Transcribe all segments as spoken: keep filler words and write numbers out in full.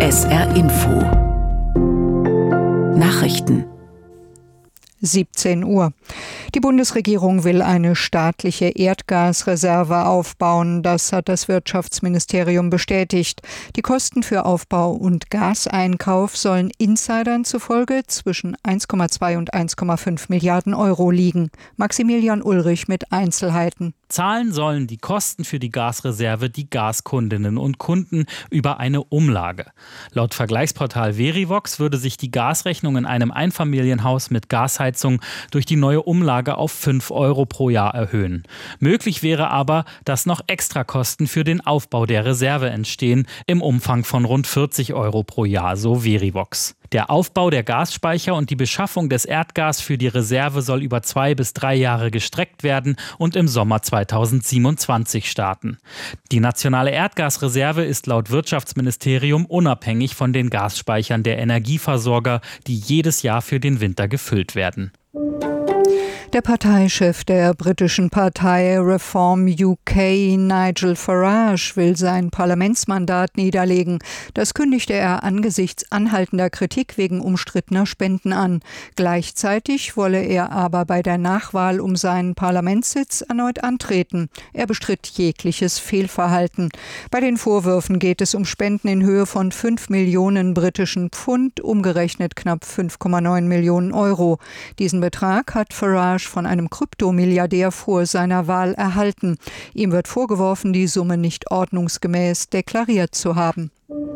S R Info Nachrichten siebzehn Uhr. Die Bundesregierung will eine staatliche Erdgasreserve aufbauen. Das hat das Wirtschaftsministerium bestätigt. Die Kosten für Aufbau und Gaseinkauf sollen Insidern zufolge zwischen eins Komma zwei und eins Komma fünf Milliarden Euro liegen. Maximilian Ulrich mit Einzelheiten. Zahlen sollen die Kosten für die Gasreserve die Gaskundinnen und Kunden über eine Umlage. Laut Vergleichsportal Verivox würde sich die Gasrechnung in einem Einfamilienhaus mit Gasheizung durch die neue Umlage auf fünf Euro pro Jahr erhöhen. Möglich wäre aber, dass noch Extrakosten für den Aufbau der Reserve entstehen, im Umfang von rund vierzig Euro pro Jahr, so Verivox. Der Aufbau der Gasspeicher und die Beschaffung des Erdgas für die Reserve soll über zwei bis drei Jahre gestreckt werden und im Sommer zweitausendsiebenundzwanzig starten. Die nationale Erdgasreserve ist laut Wirtschaftsministerium unabhängig von den Gasspeichern der Energieversorger, die jedes Jahr für den Winter gefüllt werden. Der Parteichef der britischen Partei Reform U K, Nigel Farage, will sein Parlamentsmandat niederlegen. Das kündigte er angesichts anhaltender Kritik wegen umstrittener Spenden an. Gleichzeitig wolle er aber bei der Nachwahl um seinen Parlamentssitz erneut antreten. Er bestritt jegliches Fehlverhalten. Bei den Vorwürfen geht es um Spenden in Höhe von fünf Millionen britischen Pfund, umgerechnet knapp fünf Komma neun Millionen Euro. Diesen Betrag hat Farage von einem Kryptomilliardär vor seiner Wahl erhalten. Ihm wird vorgeworfen, die Summe nicht ordnungsgemäß deklariert zu haben.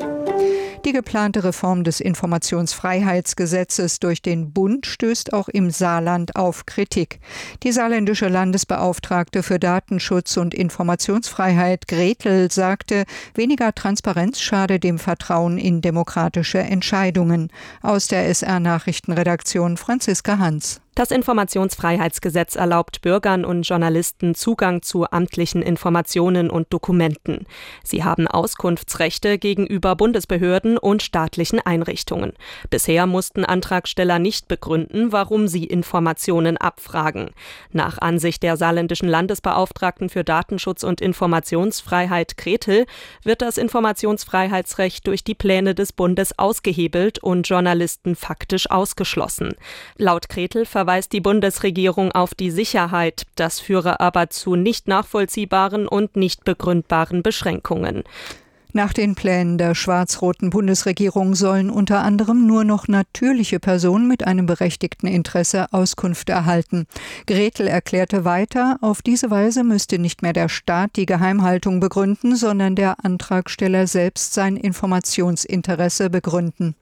Die geplante Reform des Informationsfreiheitsgesetzes durch den Bund stößt auch im Saarland auf Kritik. Die saarländische Landesbeauftragte für Datenschutz und Informationsfreiheit Gretel sagte, weniger Transparenz schade dem Vertrauen in demokratische Entscheidungen. Aus der S R-Nachrichtenredaktion Franziska Hans. Das Informationsfreiheitsgesetz erlaubt Bürgern und Journalisten Zugang zu amtlichen Informationen und Dokumenten. Sie haben Auskunftsrechte gegenüber Bundesbehörden und staatlichen Einrichtungen. Bisher mussten Antragsteller nicht begründen, warum sie Informationen abfragen. Nach Ansicht der saarländischen Landesbeauftragten für Datenschutz und Informationsfreiheit Gretel wird das Informationsfreiheitsrecht durch die Pläne des Bundes ausgehebelt und Journalisten faktisch ausgeschlossen. Laut Gretel verweist die Bundesregierung auf die Sicherheit. Das führe aber zu nicht nachvollziehbaren und nicht begründbaren Beschränkungen. Nach den Plänen der schwarz-roten Bundesregierung sollen unter anderem nur noch natürliche Personen mit einem berechtigten Interesse Auskunft erhalten. Gretel erklärte weiter, auf diese Weise müsste nicht mehr der Staat die Geheimhaltung begründen, sondern der Antragsteller selbst sein Informationsinteresse begründen.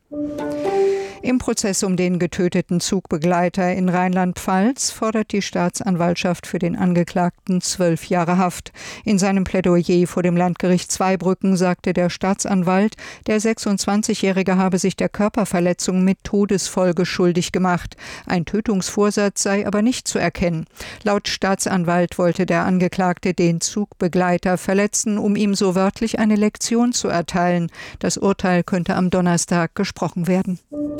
Im Prozess um den getöteten Zugbegleiter in Rheinland-Pfalz fordert die Staatsanwaltschaft für den Angeklagten zwölf Jahre Haft. In seinem Plädoyer vor dem Landgericht Zweibrücken sagte der Staatsanwalt, der sechsundzwanzigjährige habe sich der Körperverletzung mit Todesfolge schuldig gemacht. Ein Tötungsvorsatz sei aber nicht zu erkennen. Laut Staatsanwalt wollte der Angeklagte den Zugbegleiter verletzen, um ihm so wörtlich eine Lektion zu erteilen. Das Urteil könnte am Donnerstag gesprochen werden.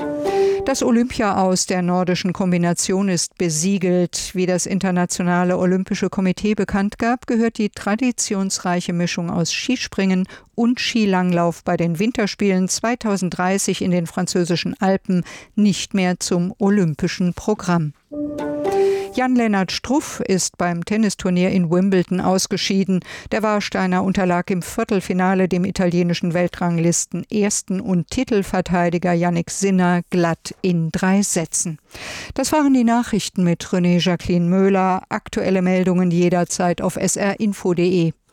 Das Olympia-Aus der nordischen Kombination ist besiegelt. Wie das Internationale Olympische Komitee bekannt gab, gehört die traditionsreiche Mischung aus Skispringen und Skilanglauf bei den Winterspielen zweitausenddreißig in den französischen Alpen nicht mehr zum olympischen Programm. Jan-Lennart Struff ist beim Tennisturnier in Wimbledon ausgeschieden. Der Warsteiner unterlag im Viertelfinale dem italienischen Weltranglisten-Ersten und Titelverteidiger Jannik Sinner glatt in drei Sätzen. Das waren die Nachrichten mit René Jacqueline Möhler. Aktuelle Meldungen jederzeit auf s r info punkt d e.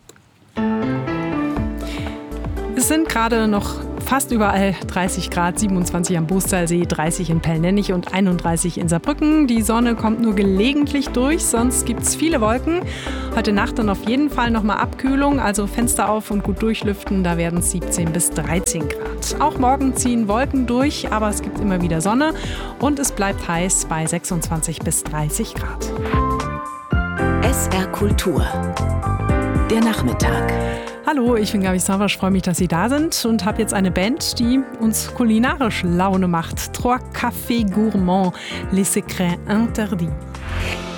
Es sind gerade noch fast überall dreißig Grad, siebenundzwanzig am Boostalsee, dreißig in Pellnennich und einunddreißig in Saarbrücken. Die Sonne kommt nur gelegentlich durch, sonst gibt es viele Wolken. Heute Nacht dann auf jeden Fall nochmal Abkühlung, also Fenster auf und gut durchlüften, da werden es siebzehn bis dreizehn Grad. Auch morgen ziehen Wolken durch, aber es gibt immer wieder Sonne und es bleibt heiß bei sechsundzwanzig bis dreißig Grad. S R Kultur. Der Nachmittag. Hallo, ich bin Gabi Savas, freue mich, dass Sie da sind und habe jetzt eine Band, die uns kulinarisch Laune macht. Trois Cafés Gourmands, les secrets interdits.